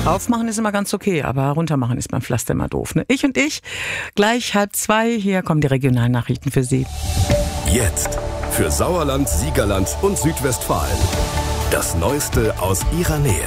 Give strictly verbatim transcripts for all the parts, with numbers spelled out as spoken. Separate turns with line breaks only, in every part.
Raufmachen ist immer ganz okay, aber runtermachen ist beim Pflaster immer doof. Ne? Ich und ich, gleich halb zwei, hier kommen die Regionalnachrichten für Sie.
Jetzt für Sauerland, Siegerland und Südwestfalen. Das Neueste aus Ihrer Nähe.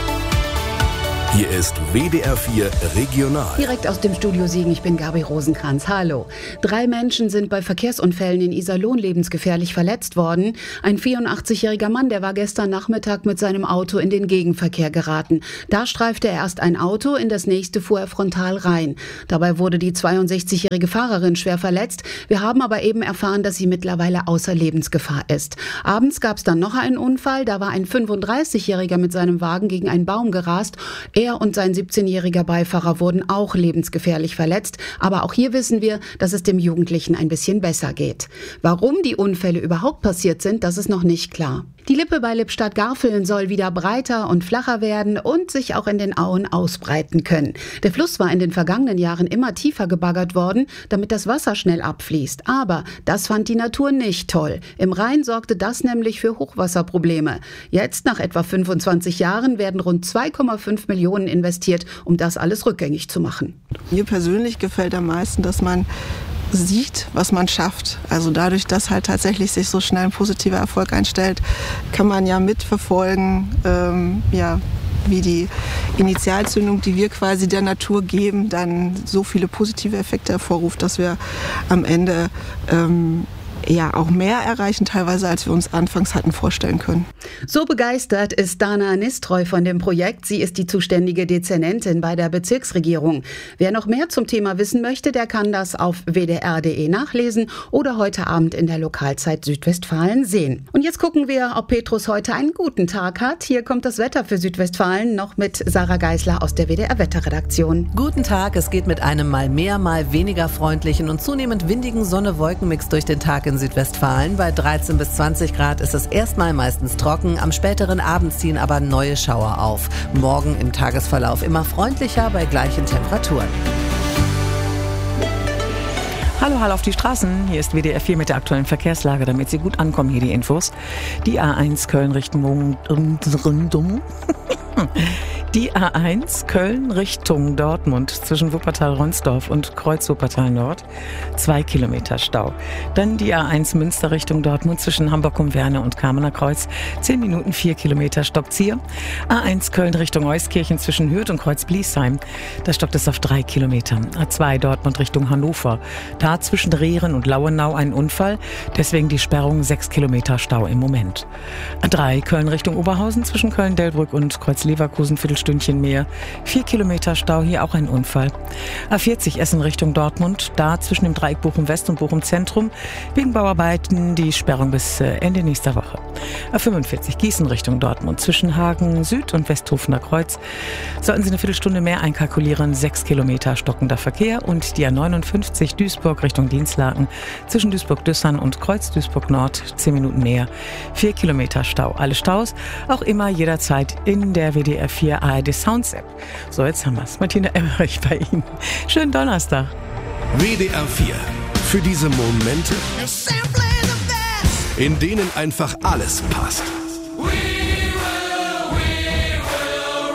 Hier ist W D R vier Regional.
Direkt aus dem Studio Siegen, ich bin Gabi Rosenkranz. Hallo. Drei Menschen sind bei Verkehrsunfällen in Iserlohn lebensgefährlich verletzt worden. Ein vierundachtzigjähriger Mann, der war gestern Nachmittag mit seinem Auto in den Gegenverkehr geraten. Da streifte er erst ein Auto, in das nächste fuhr er frontal rein. Dabei wurde die zweiundsechzigjährige Fahrerin schwer verletzt. Wir haben aber eben erfahren, dass sie mittlerweile außer Lebensgefahr ist. Abends gab es dann noch einen Unfall. Da war ein fünfunddreißigjähriger mit seinem Wagen gegen einen Baum gerast. Er und sein siebzehnjähriger Beifahrer wurden auch lebensgefährlich verletzt. Aber auch hier wissen wir, dass es dem Jugendlichen ein bisschen besser geht. Warum die Unfälle überhaupt passiert sind, das ist noch nicht klar. Die Lippe bei Lippstadt-Garfeln soll wieder breiter und flacher werden und sich auch in den Auen ausbreiten können. Der Fluss war in den vergangenen Jahren immer tiefer gebaggert worden, damit das Wasser schnell abfließt. Aber das fand die Natur nicht toll. Im Rhein sorgte das nämlich für Hochwasserprobleme. Jetzt, nach etwa fünfundzwanzig Jahren, werden rund zwei Komma fünf Millionen investiert, um das alles rückgängig zu machen.
Mir persönlich gefällt am meisten, dass man sieht, was man schafft. Also dadurch, dass halt tatsächlich sich so schnell ein positiver Erfolg einstellt, kann man ja mitverfolgen, ähm, ja, wie die Initialzündung, die wir quasi der Natur geben, dann so viele positive Effekte hervorruft, dass wir am Ende ähm, ja auch mehr erreichen teilweise, als wir uns anfangs hatten vorstellen können.
So begeistert ist Dana Nistreu von dem Projekt. Sie ist die zuständige Dezernentin bei der Bezirksregierung. Wer noch mehr zum Thema wissen möchte, der kann das auf w d r punkt d e nachlesen oder heute Abend in der Lokalzeit Südwestfalen sehen. Und jetzt gucken wir, ob Petrus heute einen guten Tag hat. Hier kommt das Wetter für Südwestfalen noch mit Sarah Geisler aus der W D R-Wetterredaktion.
Guten Tag, es geht mit einem mal mehr, mal weniger freundlichen und zunehmend windigen Sonne-Wolken-Mix durch den Tag in Südwestfalen. Bei dreizehn bis zwanzig Grad ist es erstmal meistens trocken, am späteren Abend ziehen aber neue Schauer auf. Morgen im Tagesverlauf immer freundlicher bei gleichen Temperaturen.
Hallo, hallo auf die Straßen. Hier ist W D R vier mit der aktuellen Verkehrslage, damit Sie gut ankommen. Hier die Infos. Die A eins Köln Richtung Die A eins Köln Richtung Dortmund zwischen Wuppertal-Ronsdorf und Kreuz-Wuppertal Nord. Zwei Kilometer Stau. Dann die A eins Münster Richtung Dortmund zwischen Hamburg-um-Werne und Kamener Kreuz. Zehn Minuten, vier Kilometer Stockzier. A eins Köln Richtung Euskirchen zwischen Hürth und Kreuz-Bliesheim. Da stockt es auf drei Kilometer. A zwei Dortmund Richtung Hannover. Da zwischen Rehren und Lauenau ein Unfall. Deswegen die Sperrung sechs Kilometer Stau im Moment. A drei Köln Richtung Oberhausen zwischen Köln-Delbrück und Kreuz-Leverkusen Viertelstündchen mehr. Vier Kilometer Stau, hier auch ein Unfall. A vierzig Essen Richtung Dortmund, da zwischen dem Dreieck Bochum West und Bochum Zentrum wegen Bauarbeiten die Sperrung bis Ende nächster Woche. A fünfundvierzig Gießen Richtung Dortmund zwischen Hagen Süd und Westhofener Kreuz. Sollten Sie eine Viertelstunde mehr einkalkulieren, sechs Kilometer stockender Verkehr. Und die A neunundfünfzig Duisburg Richtung Dienstlaken zwischen Duisburg-Düssern und Kreuz Duisburg Nord, zehn Minuten mehr. Vier Kilometer Stau. Alle Staus auch immer jederzeit in der W D R vier A R D Sounds App. So, jetzt haben wir es. Martina Emmerich bei Ihnen. Schönen Donnerstag.
W D R vier. Für diese Momente, in denen einfach alles passt.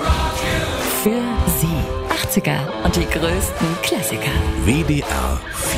Für Sie achtziger und die größten Klassiker.
W D R vier.